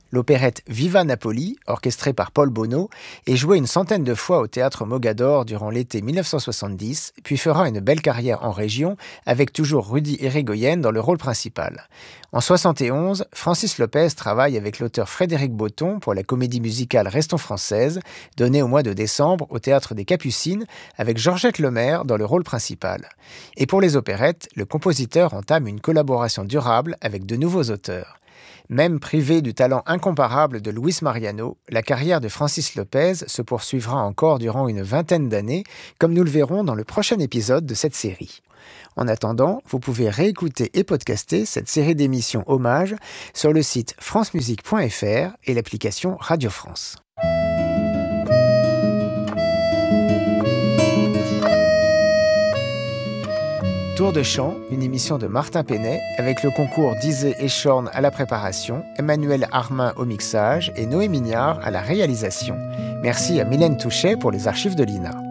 L'opérette Viva Napoli, orchestrée par Paul Bonneau, est jouée une centaine de fois au théâtre Mogador durant l'été 1970, puis fera une belle carrière en région, avec toujours Rudy Irigoyen dans le rôle principal. En 71, Francis Lopez travaille avec l'auteur Frédéric Botton pour la comédie musicale Restons françaises, donnée au mois de décembre au théâtre des Capucines, avec Georgette Lemaire dans le rôle principal. Et pour les opérettes, le compositeur entame une collaboration durable avec de nouveaux auteurs. Même privé du talent incomparable de Luis Mariano, la carrière de Francis Lopez se poursuivra encore durant une vingtaine d'années, comme nous le verrons dans le prochain épisode de cette série. En attendant, vous pouvez réécouter et podcaster cette série d'émissions hommages sur le site francemusique.fr et l'application Radio France. Tour de chant, une émission de Martin Penet avec le concours d'Isée Echorn à la préparation, Emmanuel Armin au mixage et Noé Mignard à la réalisation. Merci à Mylène Touchet pour les archives de l'INA.